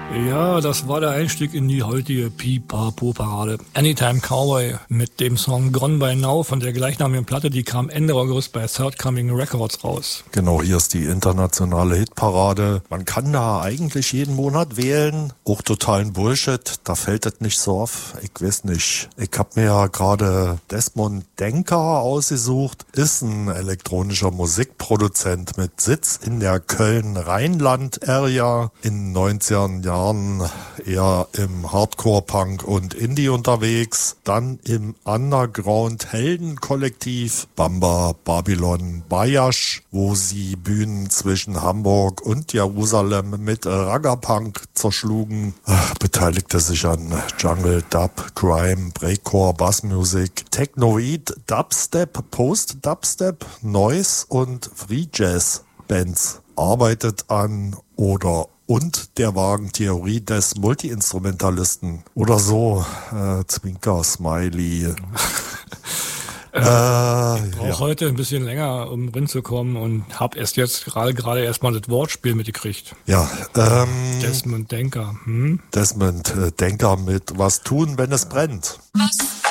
Ja, das war der Einstieg in die heutige Pipapo-Parade. Anytime Cowboy mit dem Song Gone by Now von der gleichnamigen Platte, die kam Ende August bei Third Coming Records raus. Genau, hier ist die internationale Hitparade. Man kann da eigentlich jeden Monat wählen. Auch totalen Bullshit, da fällt es nicht so auf. Ich weiß nicht. Ich habe mir ja gerade Desmond Denker ausgesucht. Ist ein elektronischer Musikproduzent mit Sitz in der Köln-Rheinland-Area. In den 90er Jahren eher im Hardcore-Punk und Indie unterwegs. Dann im Underground-Helden-Kollektiv Bamba Babylon Bayash, wo sie Bühnen zwischen Hamburg und Jerusalem mit Ragga-Punk zerschlugen. Beteiligte sich an Jungle, Dub, Grime, Breakcore, Bassmusik, Technoid, Dubstep, Post-Dubstep, Noise und Free Jazz Bands. Arbeitet an und der Wagentheorie des Multi-Instrumentalisten. Oder so, Zwinker, Smiley. Ich brauche heute ein bisschen länger, um reinzukommen und habe erst jetzt gerade erstmal das Wortspiel mitgekriegt. Ja, Desmond Denker. Desmond Denker mit Was tun, wenn es brennt.